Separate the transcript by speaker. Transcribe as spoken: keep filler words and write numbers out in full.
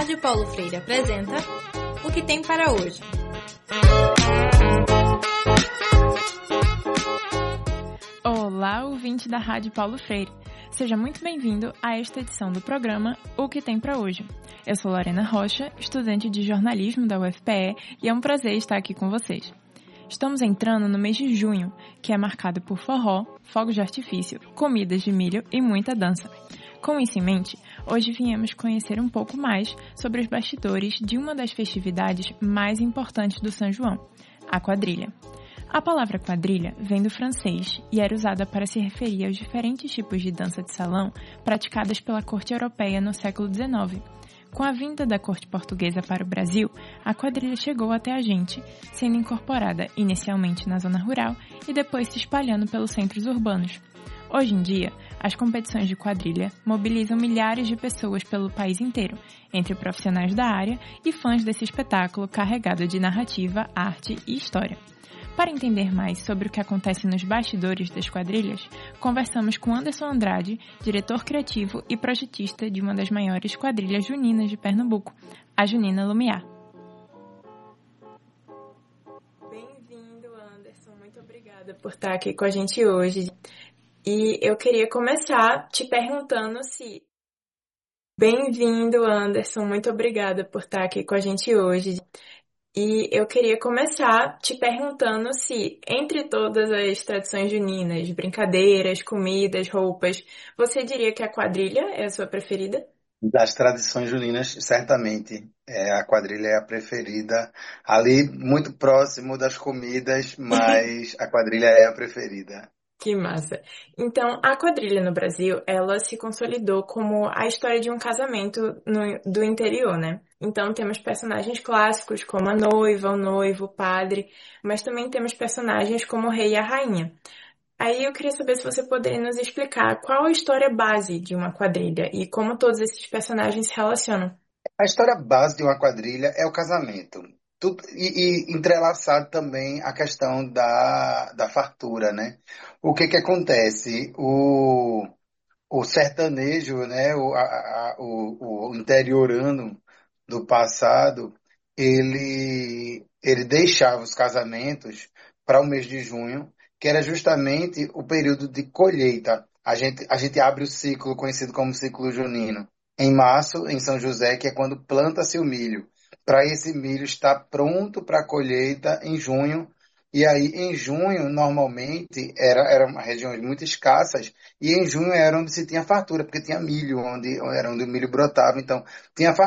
Speaker 1: Rádio Paulo Freire apresenta O que tem para hoje.
Speaker 2: Olá, ouvinte da Rádio Paulo Freire. Seja muito bem-vindo a esta edição do programa O que tem para hoje. Eu sou Lorena Rocha, estudante de jornalismo da U F P E, e é um prazer estar aqui com vocês. Estamos entrando no mês de junho, que é marcado por forró, fogos de artifício, comidas de milho e muita dança. Com isso em mente, hoje viemos conhecer um pouco mais sobre os bastidores de uma das festividades mais importantes do São João, a quadrilha. A palavra quadrilha vem do francês e era usada para se referir aos diferentes tipos de dança de salão praticadas pela corte europeia no século dezenove. Com a vinda da corte portuguesa para o Brasil, a quadrilha chegou até a gente, sendo incorporada inicialmente na zona rural e depois se espalhando pelos centros urbanos. Hoje em dia, as competições de quadrilha mobilizam milhares de pessoas pelo país inteiro, entre profissionais da área e fãs desse espetáculo carregado de narrativa, arte e história. Para entender mais sobre o que acontece nos bastidores das quadrilhas, conversamos com Anderson Andrade, diretor criativo e projetista de uma das maiores quadrilhas juninas de Pernambuco, a Junina Lumiar. Bem-vindo, Anderson. Muito obrigada por estar aqui com a gente hoje. E eu queria começar te perguntando se... Bem-vindo, Anderson. Muito obrigada por estar aqui com a gente hoje. E eu queria começar te perguntando se, entre todas as tradições juninas, brincadeiras, comidas, roupas, você diria que a quadrilha é a sua preferida?
Speaker 3: Das tradições juninas, certamente. É, a quadrilha é a preferida. Ali, muito próximo das comidas, mas a quadrilha é a preferida.
Speaker 2: Que massa! Então, a quadrilha no Brasil, ela se consolidou como a história de um casamento no, do interior, né? Então, temos personagens clássicos como a noiva, o noivo, o padre, mas também temos personagens como o rei e a rainha. Aí eu queria saber se você poderia nos explicar qual a história base de uma quadrilha e como todos esses personagens se relacionam.
Speaker 3: A história base de uma quadrilha é o casamento. Tudo, e, e entrelaçado também a questão da, da fartura, né? O que que acontece? O, o sertanejo, né? O, a, a- o, o interiorano do passado, ele, ele deixava os casamentos para o mês de junho, que era justamente o período de colheita. A gente, a gente abre o ciclo conhecido como ciclo junino em março, em São José, que é quando planta-se o milho, para esse milho estar pronto para a colheita em junho. E aí, em junho, normalmente, era, eram regiões muito escassas, e em junho era onde se tinha fartura, porque tinha milho, onde, era onde o milho brotava. Então, tinha